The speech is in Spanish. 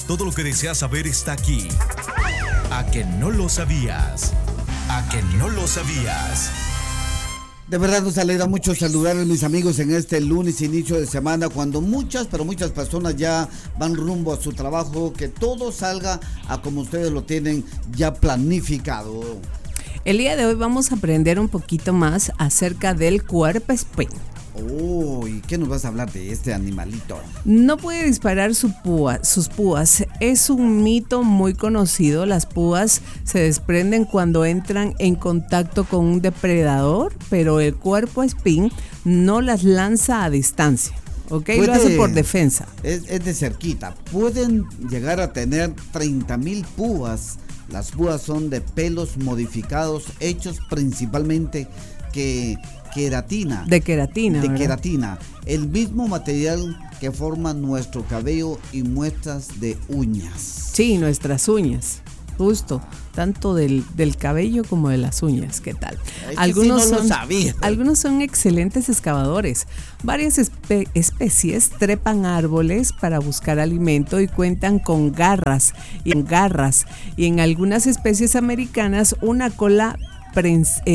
Todo lo que deseas saber está aquí. ¿A que no lo sabías? ¿A que no lo sabías? De verdad nos alegra mucho saludarles, mis amigos, en este lunes, inicio de semana, cuando muchas personas ya van rumbo a su trabajo, que todo salga a como ustedes lo tienen ya planificado. El día de hoy vamos a aprender un poquito más acerca del cuerpo espín. Oh, ¿y qué nos vas a hablar de este animalito? No puede disparar sus púas. Es un mito muy conocido. Las púas se desprenden cuando entran en contacto con un depredador, pero el cuerpo espín no las lanza a distancia. ¿Ok? Lo hace por defensa. Es de cerquita. Pueden llegar a tener 30,000 púas. Las púas son de pelos modificados, hechos principalmente queratina. De queratina. De ¿verdad? queratina. El mismo material que forma nuestro cabello y muestras de uñas. Sí, nuestras uñas. Justo, tanto del cabello como de las uñas. ¿Qué tal? Algunos son excelentes excavadores. Varias especies trepan árboles para buscar alimento y cuentan con garras. Y en algunas especies americanas una cola